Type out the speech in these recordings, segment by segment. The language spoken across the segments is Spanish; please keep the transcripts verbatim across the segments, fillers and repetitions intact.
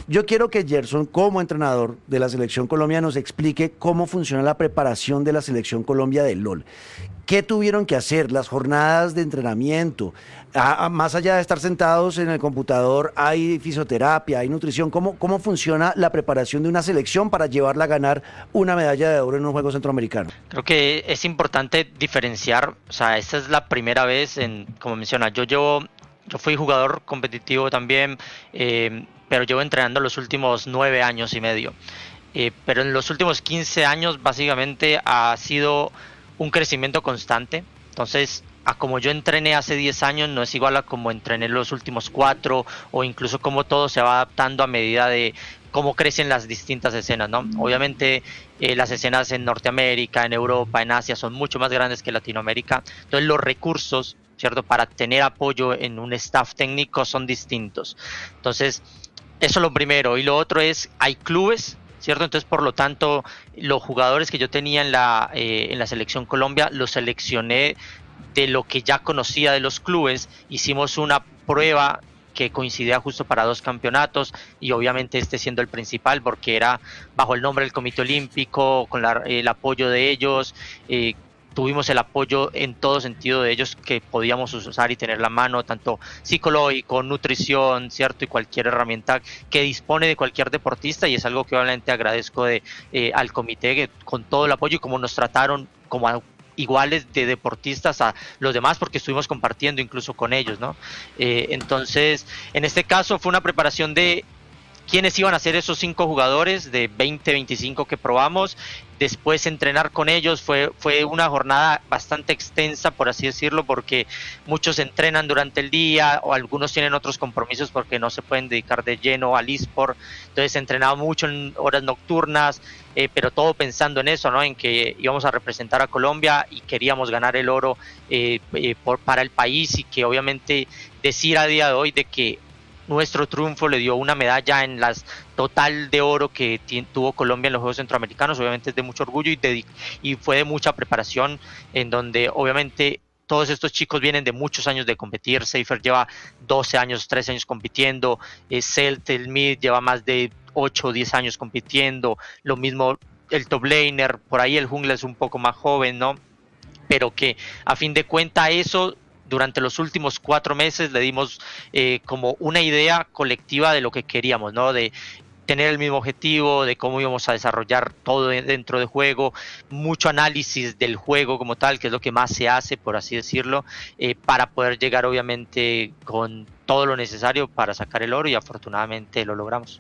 Yo quiero que Gerson, como entrenador de la Selección Colombia, nos explique cómo funciona la preparación de la Selección Colombia de LOL. ¿Qué tuvieron que hacer? Las jornadas de entrenamiento. Ah, ah, más allá de estar sentados en el computador, hay fisioterapia, hay nutrición. ¿Cómo, cómo funciona la preparación de una selección para llevarla a ganar una medalla de oro en un juego centroamericano? Creo que es importante diferenciar, o sea, esta es la primera vez, en, como menciona, yo llevo, yo fui jugador competitivo también, eh, pero llevo entrenando los últimos nueve años y medio. Eh, pero en los últimos quince años básicamente ha sido un crecimiento constante. Entonces, a como yo entrené hace diez años no es igual a como entrené los últimos cuatro, o incluso como todo se va adaptando a medida de cómo crecen las distintas escenas, ¿no? Obviamente eh, las escenas en Norteamérica, en Europa, en Asia son mucho más grandes que Latinoamérica. Entonces los recursos, ¿cierto?, para tener apoyo en un staff técnico son distintos. Entonces, eso es lo primero. Y lo otro es, hay clubes, ¿cierto? Entonces, por lo tanto, los jugadores que yo tenía en la, eh, en la Selección Colombia, los seleccioné de lo que ya conocía de los clubes. Hicimos una prueba que coincidía justo para dos campeonatos, y obviamente este siendo el principal, porque era bajo el nombre del Comité Olímpico, con la, el apoyo de ellos. eh, Tuvimos el apoyo en todo sentido de ellos que podíamos usar y tener la mano, tanto psicológico, nutrición, ¿cierto? Y cualquier herramienta que dispone de cualquier deportista, y es algo que obviamente agradezco de, eh, al comité, que, con todo el apoyo, y como nos trataron como a, iguales de deportistas a los demás, porque estuvimos compartiendo incluso con ellos, ¿no? Eh, entonces, en este caso fue una preparación de quiénes iban a ser esos cinco jugadores de veinte, veinticinco que probamos. Después entrenar con ellos fue, fue una jornada bastante extensa, por así decirlo, porque muchos entrenan durante el día, o algunos tienen otros compromisos porque no se pueden dedicar de lleno al eSport. Entonces entrenaba mucho en horas nocturnas, eh, pero todo pensando en eso, ¿no? En que íbamos a representar a Colombia y queríamos ganar el oro eh, eh, por, para el país, y que obviamente decir a día de hoy de que nuestro triunfo le dio una medalla en las total de oro que t- tuvo Colombia en los Juegos Centroamericanos, obviamente es de mucho orgullo, y, de, y fue de mucha preparación, en donde obviamente todos estos chicos vienen de muchos años de competir. Seifer lleva doce años, trece años compitiendo, eh, Celt, el mid, lleva más de ocho o diez años compitiendo, lo mismo el top laner, por ahí el jungla es un poco más joven, ¿no? Pero que a fin de cuentas eso, durante los últimos cuatro meses le dimos eh, como una idea colectiva de lo que queríamos, ¿no? De tener el mismo objetivo, de cómo íbamos a desarrollar todo dentro del juego, mucho análisis del juego como tal, que es lo que más se hace, por así decirlo, eh, para poder llegar obviamente con todo lo necesario para sacar el oro, y afortunadamente lo logramos.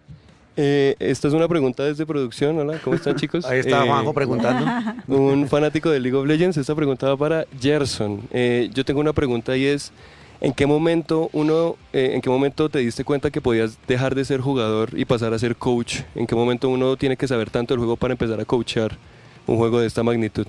Eh, esta es una pregunta desde producción. Hola, ¿cómo están, chicos? Ahí está Eh, Juanjo preguntando. Un fanático de League of Legends. Esta pregunta va para Gerson. Eh, yo tengo una pregunta, y es: ¿en qué momento uno, eh, en qué momento te diste cuenta que podías dejar de ser jugador y pasar a ser coach? ¿En qué momento uno tiene que saber tanto del juego para empezar a coachar un juego de esta magnitud?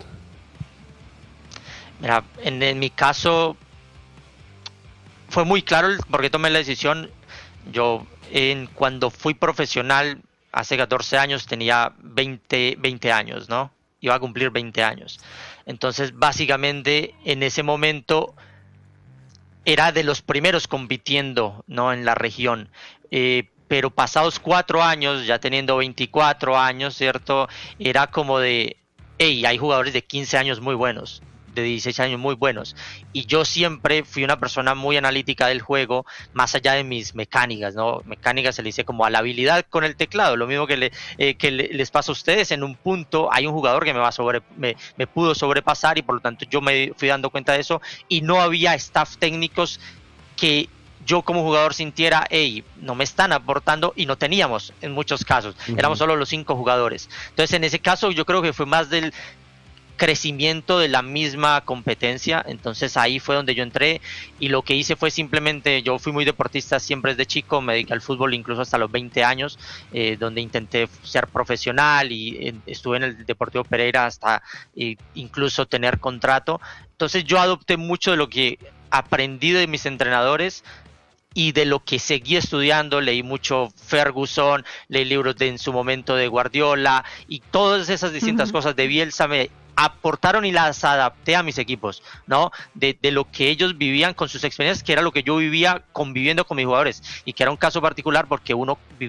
Mira, en, en mi caso fue muy claro el por qué tomé la decisión. Yo en, cuando fui profesional hace catorce años tenía veinte, veinte años, ¿no? Iba a cumplir veinte años. Entonces básicamente en ese momento era de los primeros compitiendo, ¿no?, en la región. Eh, pero pasados cuatro años, ya teniendo veinticuatro años, ¿cierto? Era como de, hey, hay jugadores de quince años muy buenos, de dieciséis años muy buenos. Y yo siempre fui una persona muy analítica del juego, más allá de mis mecánicas, ¿no? Mecánicas se le dice como a la habilidad con el teclado, lo mismo que, le, eh, que le, les pasa a ustedes. En un punto hay un jugador que me, va sobre, me, me pudo sobrepasar, y por lo tanto yo me fui dando cuenta de eso, y no había staff técnicos que yo como jugador sintiera, hey, no me están aportando, y no teníamos en muchos casos, uh-huh. Éramos solo los cinco jugadores. Entonces en ese caso yo creo que fue más del crecimiento de la misma competencia. Entonces ahí fue donde yo entré, y lo que hice fue simplemente, yo fui muy deportista siempre desde chico, me dediqué al fútbol incluso hasta los veinte años, eh, donde intenté ser profesional, y eh, estuve en el Deportivo Pereira hasta eh, incluso tener contrato. Entonces yo adopté mucho de lo que aprendí de mis entrenadores y de lo que seguí estudiando. Leí mucho Ferguson, leí libros de en su momento de Guardiola, y todas esas distintas uh-huh. cosas de Bielsa me aportaron y las adapté a mis equipos, ¿no? De, de lo que ellos vivían con sus experiencias, que era lo que yo vivía conviviendo con mis jugadores, y que era un caso particular porque uno